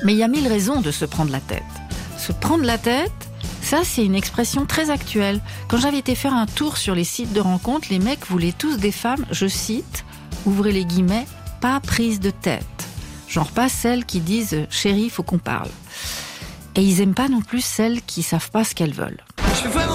Mais il y a 1000 raisons de se prendre la tête. Se prendre la tête, ça c'est une expression très actuelle. Quand j'avais été faire un tour sur les sites de rencontres, les mecs voulaient tous des femmes, je cite, ouvrez les guillemets, pas prise de tête. Genre pas celles qui disent « chérie, faut qu'on parle ». Et ils aiment pas non plus celles qui savent pas ce qu'elles veulent. Je suis vraiment